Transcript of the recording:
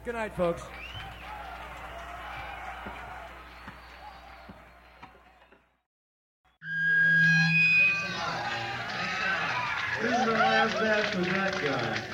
Good night, folks. This is the last dance with that guy.